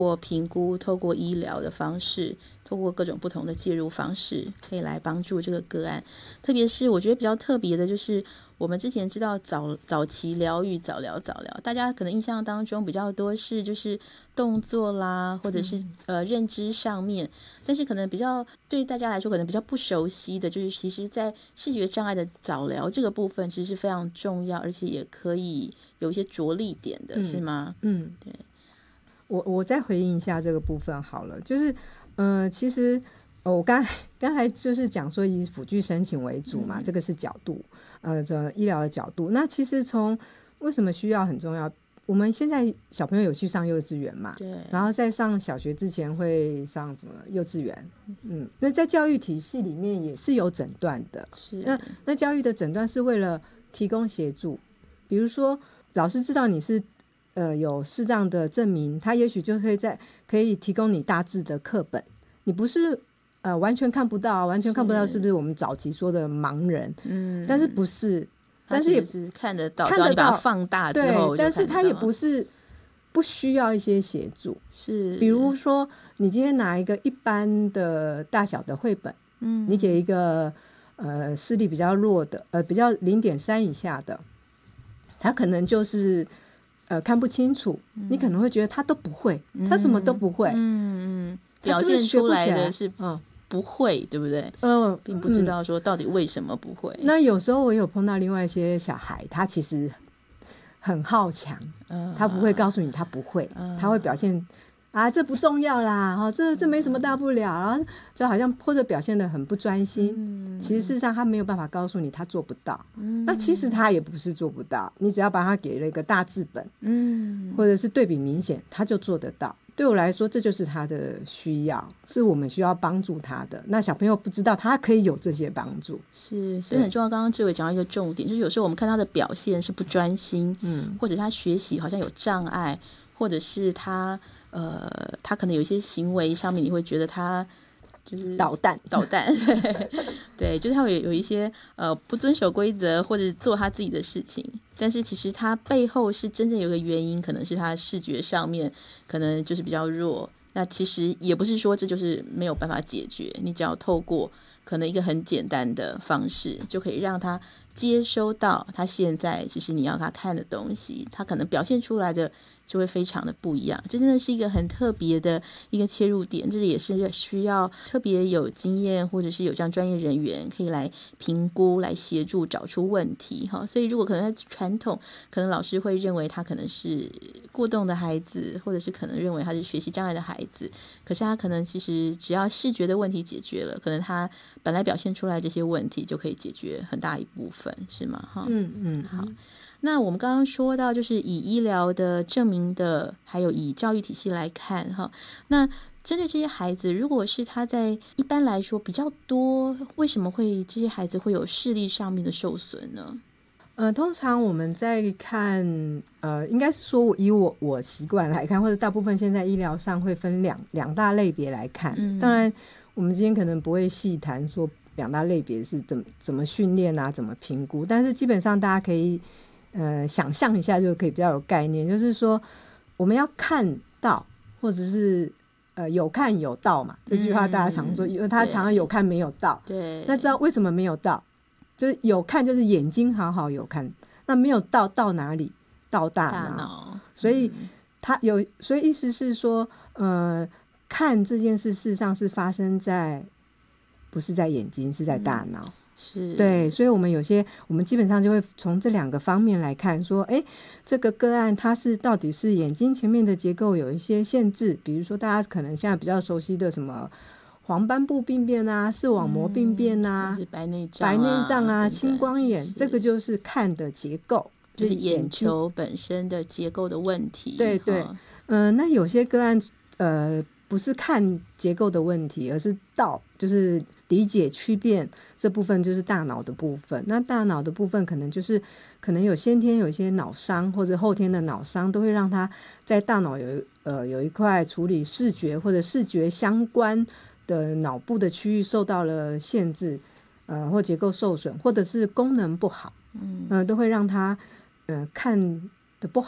过评估，透过医疗的方式，透过各种不同的介入方式，可以来帮助这个个案。特别是我觉得比较特别的就是我们之前知道早期疗愈、早疗，大家可能印象当中比较多是就是动作啦，或者是认知上面，但是可能比较对大家来说可能比较不熟悉的就是其实在视觉障碍的早疗这个部分其实是非常重要，而且也可以有一些着力点的，是吗？对。 我再回应一下这个部分好了，就是其实我刚才就是讲说以辅具申请为主嘛，这个是角度这医疗的角度。那其实从为什么需要很重要，我们现在小朋友有去上幼稚园嘛， 对， 然后在上小学之前会上什么幼稚园，那在教育体系里面也是有诊断的， 是那教育的诊断是为了提供协助，比如说老师知道你是有视障的证明，他也许就可以提供你大致的课本，你不是完全看不到，完全看不到是不是我们早期说的盲人？但是不是，但是也是看得到，你把它放大之后， 对，但是他也不是不需要一些协助， 是比如说你今天拿一个一般的大小的绘本，你给一个视力比较弱的比较0.3以下的，他可能就是看不清楚，你可能会觉得他都不会，他什么都不会， 表现出来的是不会，对不对？并不知道说到底为什么不会。 那有时候我有碰到另外一些小孩，他其实很好强，他不会告诉你他不会，他会表现这不重要啦，这没什么大不了，然后就好像或者表现得很不专心，其实事实上他没有办法告诉你他做不到，那其实他也不是做不到，你只要把他给了一个大字本，或者是对比明显，他就做得到。对我来说这就是他的需要，是我们需要帮助他的，那小朋友不知道他可以有这些帮助， 是，所以很重要。刚刚志伟讲到一个重点，就是有时候我们看他的表现是不专心，或者他学习好像有障碍，或者是他可能有一些行为上面你会觉得他就是捣蛋对，就是他有一些不遵守规则或者做他自己的事情，但是其实他背后是真正有一个原因，可能是他视觉上面可能就是比较弱，那其实也不是说这就是没有办法解决，你只要透过可能一个很简单的方式就可以让他接收到他现在其实你要他看的东西，他可能表现出来的就会非常的不一样，这真的是一个很特别的一个切入点，这也是需要特别有经验或者是有这样专业人员可以来评估来协助找出问题所以如果可能在传统可能老师会认为他可能是过动的孩子，或者是可能认为他是学习障碍的孩子，可是他可能其实只要视觉的问题解决了，可能他本来表现出来这些问题就可以解决很大一部分，是吗？好，那我们刚刚说到就是以医疗的证明的还有以教育体系来看那针对这些孩子，如果是他在一般来说比较多，为什么会这些孩子会有视力上面的受损呢？ 通常我们在看应该是说以我习惯来看，或者大部分现在医疗上会分两大类别来看，当然我们今天可能不会细谈说两大类别是怎么训练怎么评估，但是基本上大家可以想象一下就可以比较有概念，就是说我们要看到或者是有看有到嘛，这句话大家常说，因为他常常有看没有到， 对， 那知道为什么没有到，就是有看就是眼睛好好有看，那没有到哪里？到大脑，所以所以意思是说看这件事事实上是发生在不是在眼睛，是在大脑， 是对，所以我们基本上就会从这两个方面来看说这个个案它是到底是眼睛前面的结构有一些限制，比如说大家可能现在比较熟悉的什么黄斑部病变视网膜病变是白内障青光眼，这个就是看的结构， 就是眼球本身的结构的问题， 对对那有些个案不是看结构的问题，而是就是理解区辨这部分，就是大脑的部分。那大脑的部分可能有先天有一些脑伤或者后天的脑伤，都会让他在大脑有一块处理视觉或者视觉相关的脑部的区域受到了限制，或结构受损，或者是功能不好，都会让他看的不好，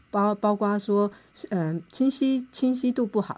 包括说清晰度不好